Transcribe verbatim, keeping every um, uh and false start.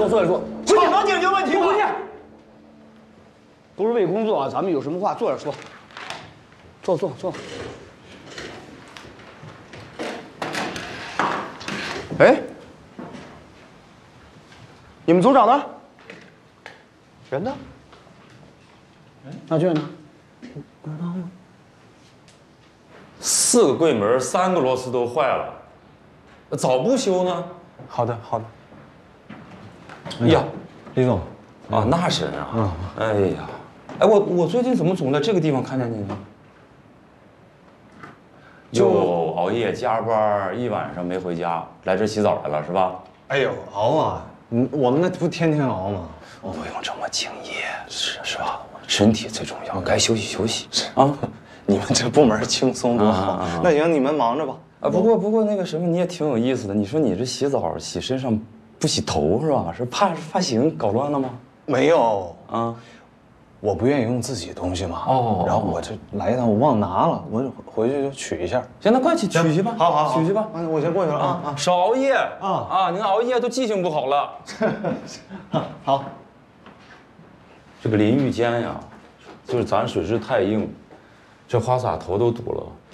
坐坐坐， 不是能解决问题吗？ 不是为工作啊，咱们有什么话坐着说。坐坐坐。 哎，你们组长呢？人呢？ 那俊呢？ 四个柜门，三个螺丝都坏了，早不修呢？ 好的，好的。 哎呀， 李总， 啊，那是啊。嗯。哎呀，哎，我我最近怎么总在这个地方看见你呢？就熬夜加班，一晚上没回家，来这洗澡来了是吧？ 哎呦，熬啊！嗯，我们那不天天熬吗？ 不用这么敬业，是是吧？身体最重要，该休息休息。是啊， 你们这部门轻松多好。那行，你们忙着吧。 啊，不过不过那个什么，你也挺有意思的。你说你这洗澡洗身上不洗头是吧？是怕发型搞乱了吗？ 没有啊， 我不愿意用自己东西嘛。 哦， 然后我这来一趟，我忘拿了，我回去就取一下。 行，那快去取去吧。 好好好， 取去吧。 嗯，我先过去了啊啊！ 少熬夜啊啊！您熬夜都记性不好了。 好。 这个淋浴间呀，就是咱水质太硬，这花洒头都堵了。